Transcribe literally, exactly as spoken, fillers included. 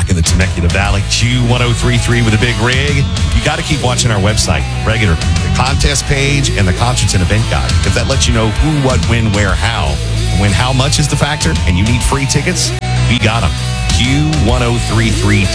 in the Temecula Valley. Q ten thirty-three with a big rig. You got to keep watching our website regularly. The contest page and the concerts and event guide, because that lets you know who, what, when, where, how. And when how much is the factor and you need free tickets, we got them. Q ten thirty-three